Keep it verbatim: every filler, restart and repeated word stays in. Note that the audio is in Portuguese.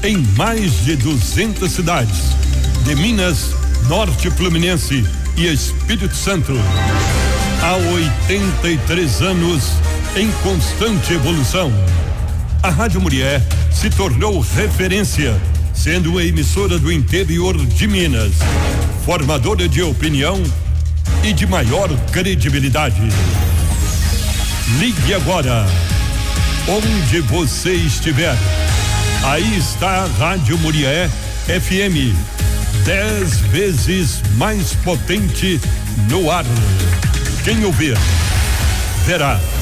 em mais de duzentas cidades de Minas, Norte Fluminense e Espírito Santo. Há oitenta e três anos em constante evolução. A Rádio Murié se tornou referência, sendo a emissora do interior de Minas, formadora de opinião e de maior credibilidade. Ligue agora, onde você estiver. Aí está a Rádio Murié F M, dez vezes mais potente no ar. Quem ouvir, verá.